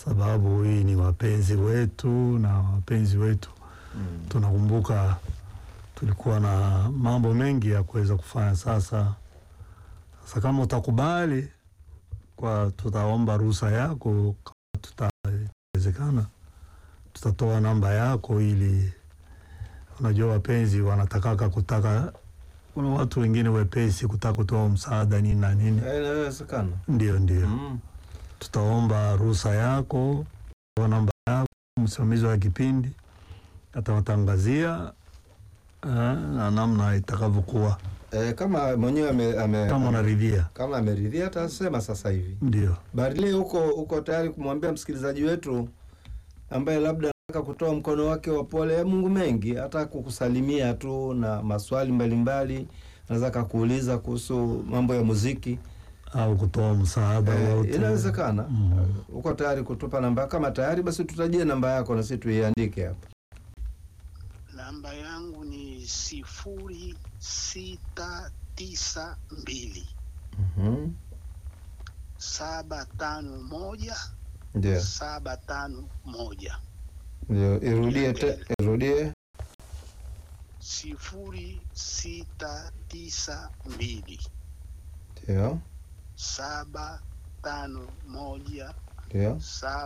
sababu hii ni wapenzi wetu na wapenzi wetu. Tunakumbuka tulikuwa na mambo mengi ya kuweza kufanya. Sasa kama utakubali, kwa tutaomba ruhusa yako, tutawezekana tutatoa namba yako, ili unajua wapenzi wanataka kuna watu wengine wepesi kutaka kutoa msaada nini na nini. Inawezekana. Ndio. Tutaomba ruhusa yako, kwa namba yako, msimamizi wa kipindi atawatangazia na namna itakavyokuwa. Kama mwenyewe kama unaridhia. Kama ameridhia atasema sasa hivi. Ndio. Barley uko tayari kumwambia msikilizaji wetu ambaye labda anataka kutoa mkono wake wa pole, ya Mungu mengi, hata kukusalimia tu na maswali mbalimbali, anaweza kukuuliza kuhusu mambo ya muziki au kutoa msaada wote. Inawezekana. Uko tayari kutupa namba? Kama tayari, basi tutajie namba yako na sisi tuiandike hapa. Namba yangu ni 0692 751 ndio 751. Ndio, irudie 0692 ndio 751 ndio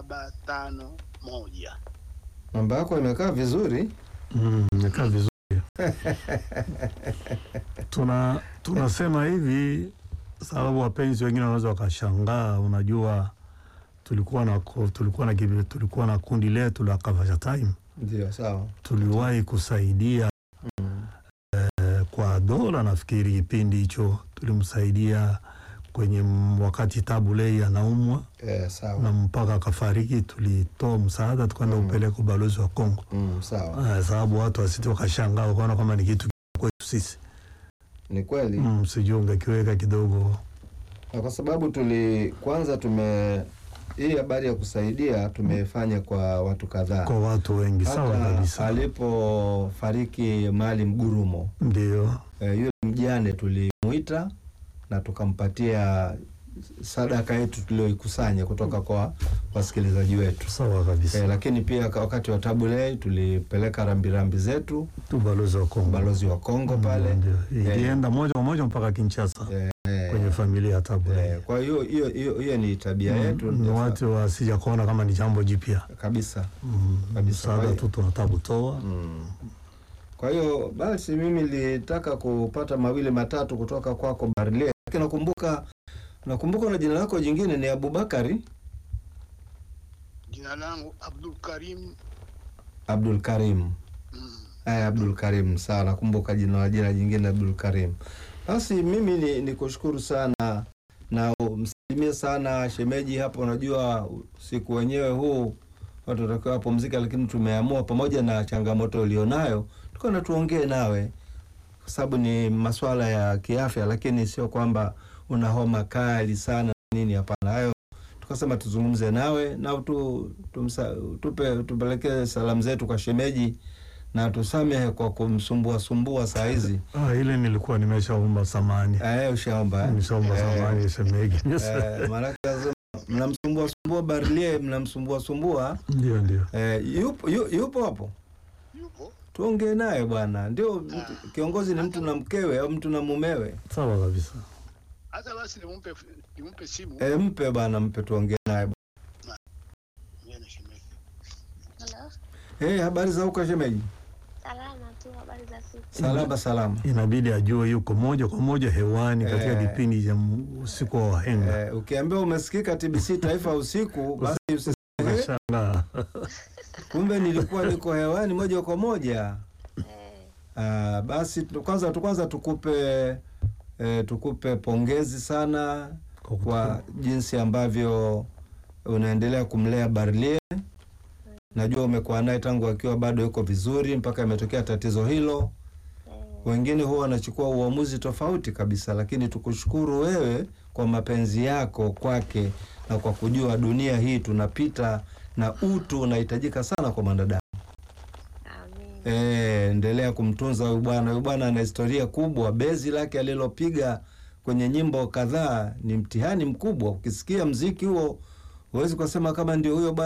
751. Namba yako imekaa vizuri. Imekaa vizuri. Tunasema hivi sababu wapenzi wengine wanaweza wakashangaa. Unajua tulikuwa na kundi letu la Kavacha Time. Ndio, sawa. Tuliwahi kusaidia kwa dola, nafikiri kipindi hicho tulimsaidia kwenye wakati Tabu Ley anaumwa. Sawa. Na mpaka akafariki, tulitoa msaada tukaenda upeleka balozi wa Kongo. Sawa. Sababu watu wasiti wakashangaa wakaona kama ni kitu kwetu sisi. Ni kweli. Sijiunga kiweka kidogo. Na kwa sababu hii habari ya kusaidia tumefanya kwa watu kadhaa. Kwa watu wengi. Sawa kabisa. Alipofariki Maalim Gurumo. Ndio. Yule mjane tulimuita na tukampatia sadaka yetu tulioikusanya kutoka kwa wasikilizaji wetu. Sawa kabisa. Lakini pia wakati wa Tabu Ley tulipeleka rambirambi zetu balozi wa Kongo pale. Ilienda moja kwa moja mpaka Kinshasa. Kwenye familia ya Tabu Ley. Kwa hiyo ni tabia yetu. Ni watu wasija kuona kama ni jambo jipya. Kabisa. Msaada tu tunatabu toa. Kwa hiyo basi mimi nilitaka kupata mawili matatu kutoka kwako Barley. Lakini nakumbuka na jina lako jingine ni Abubakari. Jina langu Abdul Karim. Abdul Karim, sawa, nakumbuka jina jingine Abdul Karim. Basi mimi nikushukuru sana na msalimie sana shemeji hapo. Unajua siku wenyewe huu watu watakiwa wapumzika, lakini tumeamua pamoja na changamoto ulionayo tukaona tuongee nawe kwa sababu ni masuala ya kiafya, lakini sio kwamba una homa kali sana nini, hapana. Hayo tukasema tuzungumze nawe na tupelekee salamu zetu kwa shemeji na tusamehe kwa kumsumbua saa hizi. Ile nilikuwa nimeshaomba samani. Ushaomba. Nimeshaomba samani shemeji. Maana mnamsumbua Barley, mnamsumbua. Ndio. Yupo hapo? Yupo. Tuongee naye bwana. Ndio kiongozi ni mtu na mkewe au mtu na mumewe. Sawa kabisa. Hata basi nimpe simu. Mpe bwana, mpe tuongee naye bwana. Hello. Habari za huko shemeji? Salama tu, habari za siku. Salama. Inabidi ajue yuko moja kwa moja hewani katika kipindi cha usiku wa wahenga. Ukiambiwa umesikika TBC Taifa usiku, basi usishangaa. Kumbe nilikuwa niko hewani moja kwa moja. Basi kwanza tukupe pongezi sana kwa jinsi ambavyo unaendelea kumlea Barley. Najua umekuwa naye tangu akiwa bado yuko vizuri mpaka imetokea tatizo hilo. Wengine huwa wanachukua uamuzi tofauti kabisa, lakini tukushukuru wewe kwa mapenzi yako kwake na kwa kujua dunia hii tunapita na utu unahitajika sana kwa mwanadamu. Amen. Endelea kumtunza huyu bwana. Huyu bwana ana historia kubwa. Bezi lake alilopiga kwenye nyimbo kadhaa ni mtihani mkubwa. Ukisikia mziki huo huwezi kusema kama ndio huyo